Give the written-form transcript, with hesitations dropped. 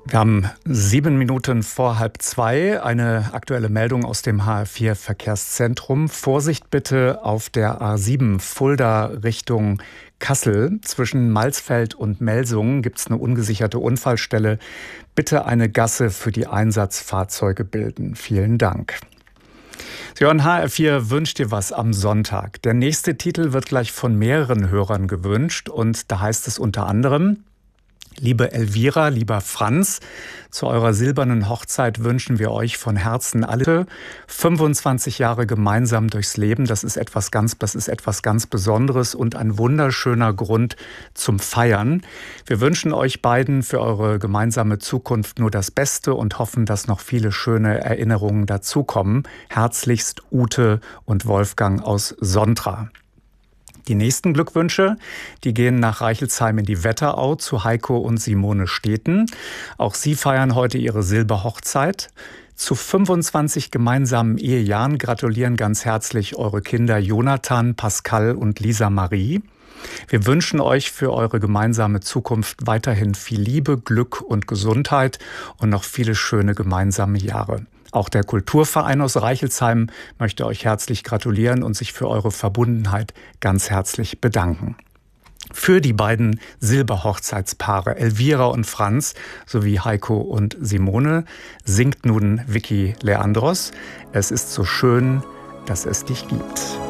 Wir haben 7 Minuten vor 1:30. Eine aktuelle Meldung aus dem HR4 Verkehrszentrum. Vorsicht bitte auf der A7 Fulda Richtung Kassel. Zwischen Malsfeld und Melsungen gibt es eine ungesicherte Unfallstelle. Bitte eine Gasse für die Einsatzfahrzeuge bilden. Vielen Dank. Sie hören HR4 wünscht dir was am Sonntag. Der nächste Titel wird gleich von mehreren Hörern gewünscht und da heißt es unter anderem: Liebe Elvira, lieber Franz, zu eurer silbernen Hochzeit wünschen wir euch von Herzen alle 25 Jahre gemeinsam durchs Leben. Das ist etwas ganz Besonderes und ein wunderschöner Grund zum Feiern. Wir wünschen euch beiden für eure gemeinsame Zukunft nur das Beste und hoffen, dass noch viele schöne Erinnerungen dazukommen. Herzlichst Ute und Wolfgang aus Sontra. Die nächsten Glückwünsche, die gehen nach Reichelsheim in die Wetterau zu Heiko und Simone Steten. Auch sie feiern heute ihre Silberhochzeit. Zu 25 gemeinsamen Ehejahren gratulieren ganz herzlich eure Kinder Jonathan, Pascal und Lisa Marie. Wir wünschen euch für eure gemeinsame Zukunft weiterhin viel Liebe, Glück und Gesundheit und noch viele schöne gemeinsame Jahre. Auch der Kulturverein aus Reichelsheim möchte euch herzlich gratulieren und sich für eure Verbundenheit ganz herzlich bedanken. Für die beiden Silberhochzeitspaare Elvira und Franz sowie Heiko und Simone singt nun Vicky Leandros: Es ist so schön, dass es dich gibt.